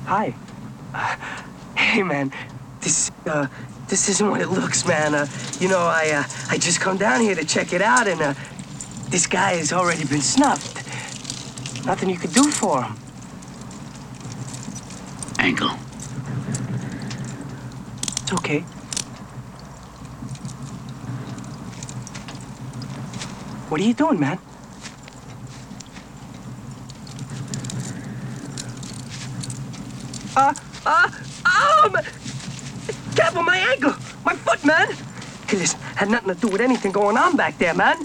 Hi. Hey, man. This isn't what it looks, man. I just come down here to check it out, and, this guy has already been snuffed. Nothing you could do for him. Ankle. It's okay. What are you doing, man? Careful, my ankle! My foot, man! Hey, listen, had nothing to do with anything going on back there, man.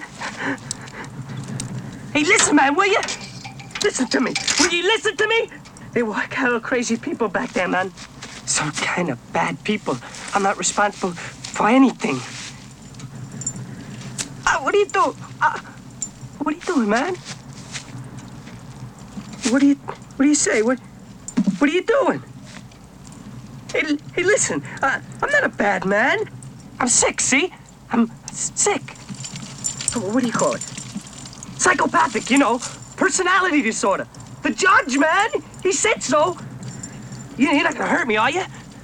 Hey, listen, man, will you? Listen to me. Will you listen to me? They were kind of crazy people back there, man. Some kind of bad people. I'm not responsible for anything. What are you doing? What are you doing, man? What do you say? What are you doing? Hey, listen, I'm not a bad man. I'm sick, see? I'm sick. What do you call it? Psychopathic, you know, personality disorder. The judge, man, he said so. You're not gonna hurt me, are you?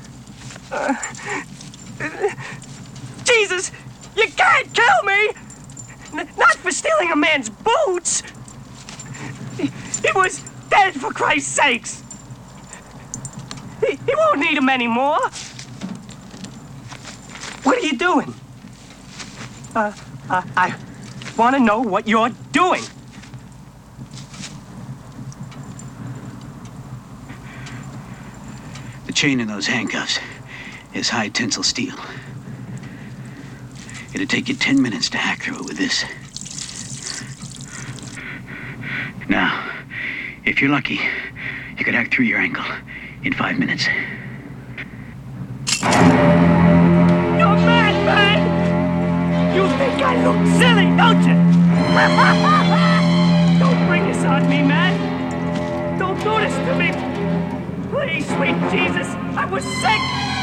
Jesus, you can't kill me! Not for stealing a man's boots! He was dead, for Christ's sakes! He won't need him anymore! What are you doing? I want to know what you're doing! The chain in those handcuffs is high tensile steel. It'd take you 10 minutes to hack through it with this. Now, if you're lucky, you could hack through your ankle in 5 minutes. You're mad, man! You think I look silly, don't you? Don't bring this on me, man! Don't do this to me! Please, sweet Jesus, I was sick!